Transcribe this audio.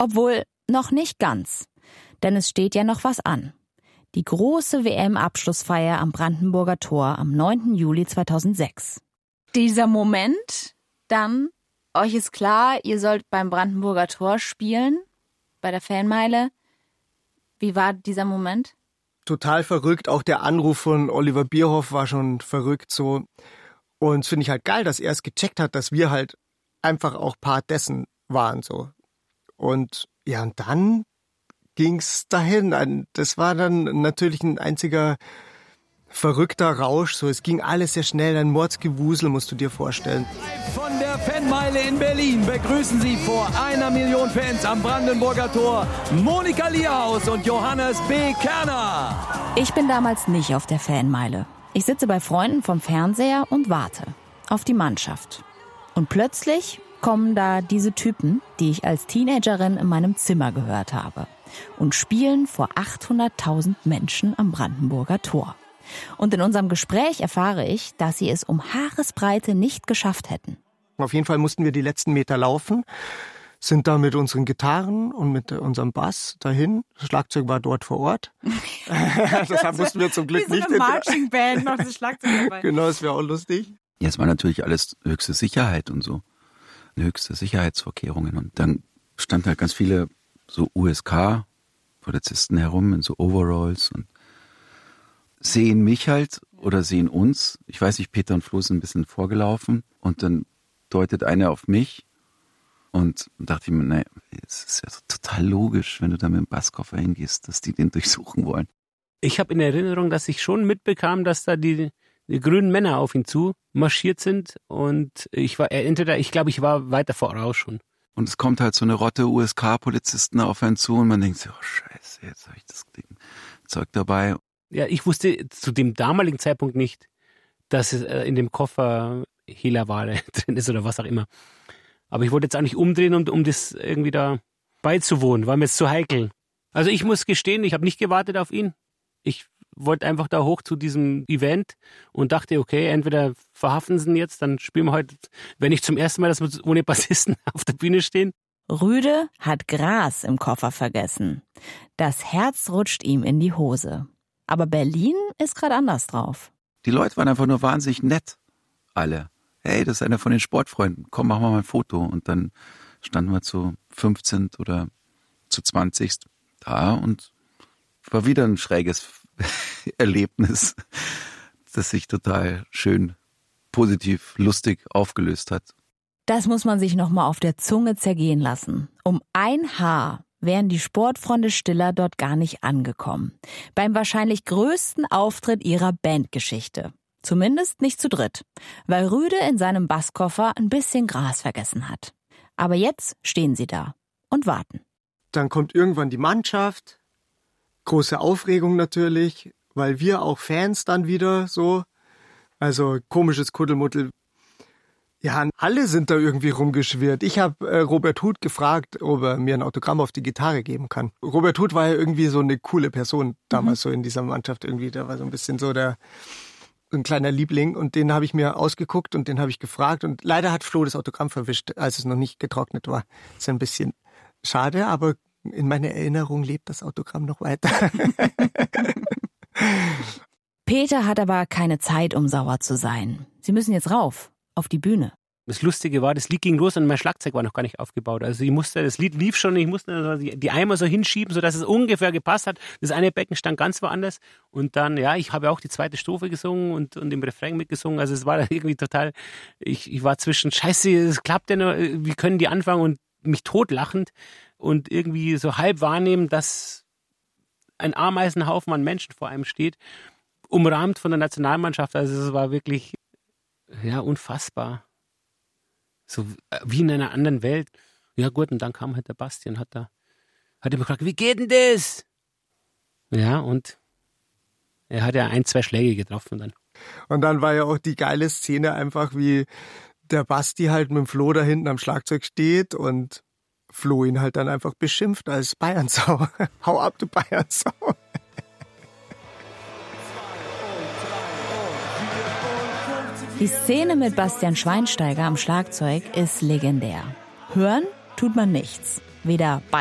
Obwohl, noch nicht ganz. Denn es steht ja noch was an. Die große WM-Abschlussfeier am Brandenburger Tor am 9. Juli 2006. Dieser Moment, dann, euch ist klar, ihr sollt beim Brandenburger Tor spielen, bei der Fanmeile. Wie war dieser Moment? Total verrückt. Auch der Anruf von Oliver Bierhoff war schon verrückt so. Und das finde ich halt geil, dass er es gecheckt hat, dass wir halt einfach auch Part dessen waren so. Und ja, und dann ging's dahin. Das war dann natürlich ein einziger verrückter Rausch. So, es ging alles sehr schnell, ein Mordsgewusel, musst du dir vorstellen. Von der Fanmeile in Berlin begrüßen Sie vor 1 Million Fans am Brandenburger Tor Monika Lierhaus und Johannes B. Kerner. Ich bin damals nicht auf der Fanmeile. Ich sitze bei Freunden vom Fernseher und warte auf die Mannschaft. Und plötzlich kommen da diese Typen, die ich als Teenagerin in meinem Zimmer gehört habe, und spielen vor 800.000 Menschen am Brandenburger Tor. Und in unserem Gespräch erfahre ich, dass sie es um Haaresbreite nicht geschafft hätten. Auf jeden Fall mussten wir die letzten Meter laufen, sind da mit unseren Gitarren und mit unserem Bass dahin. Das Schlagzeug war dort vor Ort. Deshalb mussten wir zum Glück nicht. Wie so eine Marching Band noch das Schlagzeug dabei. Genau, das wäre auch lustig. Ja, es war natürlich alles höchste Sicherheit und so. Höchste Sicherheitsvorkehrungen. Und dann standen halt ganz viele so USK-Polizisten herum in so Overalls und sehen mich halt oder sehen uns. Ich weiß nicht, Peter und Flo sind ein bisschen vorgelaufen und dann deutet einer auf mich und dachte ich mir, naja, es ist ja total logisch, wenn du da mit dem Basskoffer hingehst, dass die den durchsuchen wollen. Ich habe in Erinnerung, dass ich schon mitbekam, dass da die grünen Männer auf ihn zu marschiert sind und ich glaube, ich war weiter voraus schon. Und es kommt halt so eine Rotte USK-Polizisten auf einen zu und man denkt sich, oh Scheiße, jetzt habe ich das Zeug dabei. Ja, ich wusste zu dem damaligen Zeitpunkt nicht, dass in dem Koffer Hehlerware drin ist oder was auch immer. Aber ich wollte jetzt auch nicht umdrehen, um das irgendwie da beizuwohnen, war mir jetzt zu heikel. Also ich muss gestehen, ich habe nicht gewartet auf ihn. Ich wollte einfach da hoch zu diesem Event und dachte, okay, entweder verhaften sie ihn jetzt, dann spielen wir heute, wenn nicht zum ersten Mal, dass wir ohne Bassisten auf der Bühne stehen. Rüde hat Gras im Koffer vergessen. Das Herz rutscht ihm in die Hose. Aber Berlin ist gerade anders drauf. Die Leute waren einfach nur wahnsinnig nett. Alle. Hey, das ist einer von den Sportfreunden. Komm, machen wir mal ein Foto. Und dann standen wir zu 15 oder zu 20 da und war wieder ein schräges Erlebnis, das sich total schön, positiv, lustig aufgelöst hat. Das muss man sich nochmal auf der Zunge zergehen lassen. Um ein Haar wären die Sportfreunde Stiller dort gar nicht angekommen. Beim wahrscheinlich größten Auftritt ihrer Bandgeschichte. Zumindest nicht zu dritt, weil Rüde in seinem Basskoffer ein bisschen Gras vergessen hat. Aber jetzt stehen sie da und warten. Dann kommt irgendwann die Mannschaft. Große Aufregung natürlich, weil wir auch Fans dann wieder so. Also komisches Kuddelmuddel. Ja, alle sind da irgendwie rumgeschwirrt. Ich habe Robert Huth gefragt, ob er mir ein Autogramm auf die Gitarre geben kann. Robert Huth war ja irgendwie so eine coole Person damals so in dieser Mannschaft irgendwie. Der war so ein bisschen so ein kleiner Liebling und den habe ich mir ausgeguckt und den habe ich gefragt. Und leider hat Flo das Autogramm verwischt, als es noch nicht getrocknet war. Ist ein bisschen schade, aber in meiner Erinnerung lebt das Autogramm noch weiter. Peter hat aber keine Zeit, um sauer zu sein. Sie müssen jetzt rauf, auf die Bühne. Das Lustige war, das Lied ging los und mein Schlagzeug war noch gar nicht aufgebaut. Also das Lied lief schon, ich musste die Eimer so hinschieben, sodass es ungefähr gepasst hat. Das eine Becken stand ganz woanders. Und dann, ja, ich habe auch die zweite Strophe gesungen und im Refrain mitgesungen. Also es war dann irgendwie total, ich war zwischen, scheiße, es klappt ja nur, wie können die anfangen und mich totlachend und irgendwie so halb wahrnehmen, dass ein Ameisenhaufen an Menschen vor einem steht, umrahmt von der Nationalmannschaft. Also es war wirklich, ja, unfassbar. So wie in einer anderen Welt. Ja gut, und dann kam halt der Bastian, hat er mich gefragt, wie geht denn das? Ja, und er hat ja 1, 2 Schläge getroffen dann. Und dann war ja auch die geile Szene einfach, wie der Basti halt mit dem Flo da hinten am Schlagzeug steht und Flo ihn halt dann einfach beschimpft als Bayernsau. Hau ab, du Bayernsau. Die Szene mit Bastian Schweinsteiger am Schlagzeug ist legendär. Hören tut man nichts. Weder